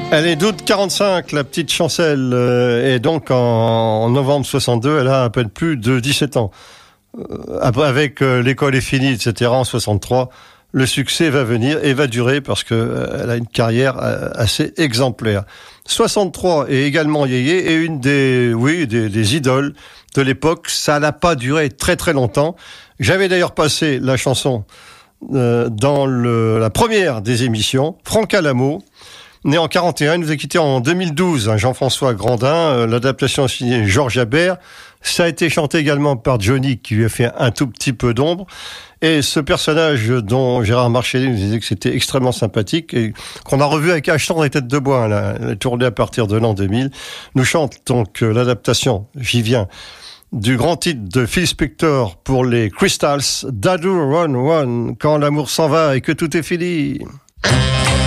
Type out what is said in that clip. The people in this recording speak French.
Elle est d'août 45, la petite Chancel, et donc en novembre 62, elle a à peine plus de 17 ans. Avec l'école est finie, etc. en 63, le succès va venir et va durer parce que elle a une carrière assez exemplaire. 63 est également Yéyé et une des idoles de l'époque. Ça n'a pas duré très très longtemps. J'avais d'ailleurs passé la chanson dans la première des émissions. Franck Alamo, né en 41, il nous a quitté en 2012. Jean-François Grandin, l'adaptation signée Georges Habert. Ça a été chanté également par Johnny, qui lui a fait un tout petit peu d'ombre. Et ce personnage dont Gérard Marchais nous disait que c'était extrêmement sympathique et qu'on a revu avec Achetons des têtes de bois, la tournée à partir de l'an 2000, nous chante donc l'adaptation, j'y viens, du grand titre de Phil Spector pour les Crystals, Dadu Run Run, quand l'amour s'en va et que tout est fini.